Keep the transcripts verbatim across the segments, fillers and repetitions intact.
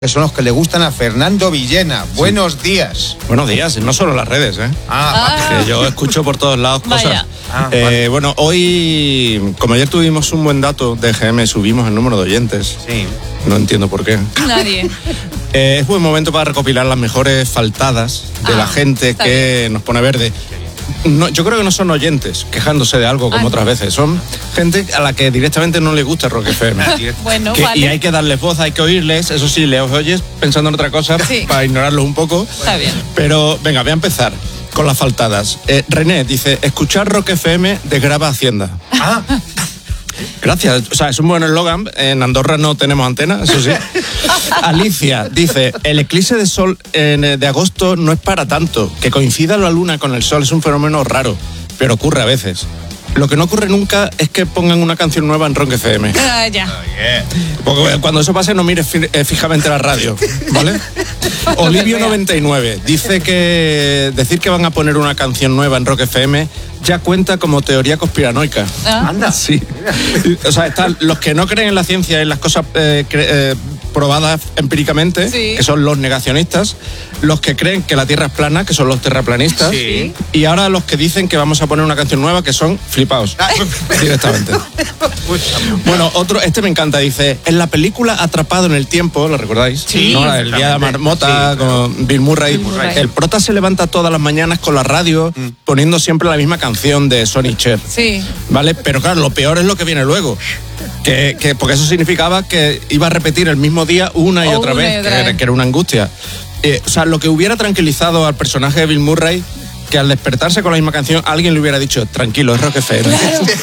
que son los que le gustan a Fernando Villena. Sí. Buenos días. Buenos días, no solo las redes, ¿eh? Ah, ah. Que yo escucho por todos lados cosas. Vaya. Ah, eh, vale. Bueno, hoy, como ayer tuvimos un buen dato de E Ge Eme, subimos el número de oyentes. Sí. No entiendo por qué. Nadie. Eh, es buen momento para recopilar las mejores faltadas de Ah, la gente que bien. nos pone verde. No, yo creo que no son oyentes quejándose de algo como Ah, otras veces. Son gente a la que directamente no le gusta Rock F M. Bueno, Que- vale. Y hay que darles voz, hay que oírles. Eso sí, les oyes pensando en otra cosa Sí. para ignorarlos un poco. Está bien. Pero venga, voy a empezar con las faltadas. Eh, René dice, escuchar Rock F M desgrava Hacienda. Ah, Gracias, o sea, es un buen eslogan. En Andorra no tenemos antena, eso sí. Alicia dice, el eclipse de sol en, eh, de agosto no es para tanto. Que coincida la luna con el sol es un fenómeno raro, pero ocurre a veces. Lo que no ocurre nunca es que pongan una canción nueva en Rock F M. Ah, ya. yeah. Porque cuando eso pase no mires fi- eh, fijamente la radio, ¿vale? Olivio noventa y nueve dice que decir que van a poner una canción nueva en Rock F M ya cuenta como teoría conspiranoica. Ah. Anda. Sí. O sea, están los que no creen en la ciencia y en las cosas eh, cre- eh, probadas empíricamente, Sí. que son los negacionistas, los que creen que la Tierra es plana, que son los terraplanistas, Sí. y ahora los que dicen que vamos a poner una canción nueva, que son flipaos, directamente. Bueno, otro, este me encanta, dice, en la película Atrapado en el Tiempo, ¿lo recordáis? Sí. ¿No? El día de la marmota, Sí, con Bill Murray. Bill Murray. El prota se levanta todas las mañanas con la radio, Mm. poniendo siempre la misma canción de Sonny Cher. Sí. ¿Vale? Pero claro, lo peor es lo que viene luego. Que, que- porque eso significaba que iba a repetir el mismo día una y O otra una y vez, otra que, era- vez. que era una angustia. Eh, o sea, lo que hubiera tranquilizado al personaje de Bill Murray, que al despertarse con la misma canción, alguien le hubiera dicho, tranquilo, es Rock F M.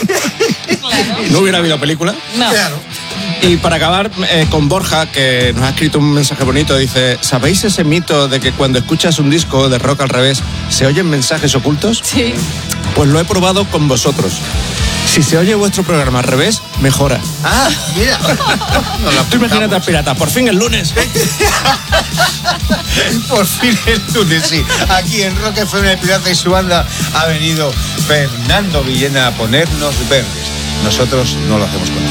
No hubiera habido película. No. Claro. Y para acabar eh, con Borja, que nos ha escrito un mensaje bonito, dice, ¿sabéis ese mito de que cuando escuchas un disco de rock al revés se oyen mensajes ocultos? Sí. Pues lo he probado con vosotros. Si se oye vuestro programa al revés, mejora. Ah, mira. Nos la Tú imagínate apuntamos. al pirata, por fin el lunes. Por fin el lunes, sí. Aquí en Rock F M, el Pirata y su banda, ha venido Fernando Villena a ponernos verdes. Nosotros no lo hacemos con él.